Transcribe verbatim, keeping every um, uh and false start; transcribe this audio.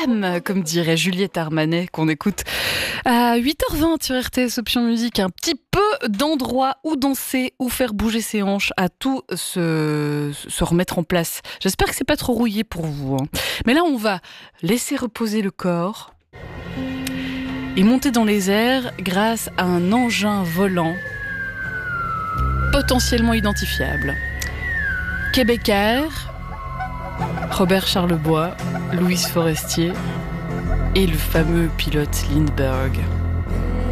slam, comme dirait Juliette Armanet, qu'on écoute à huit heures vingt sur R T S Option Musique. Un petit peu d'endroits où danser, où faire bouger ses hanches, à tout se, se remettre en place. J'espère que c'est pas trop rouillé pour vous, hein. Mais là, on va laisser reposer le corps et monter dans les airs grâce à un engin volant potentiellement identifiable. Québécois, Robert Charlebois, Louise Forestier et le fameux pilote Lindbergh.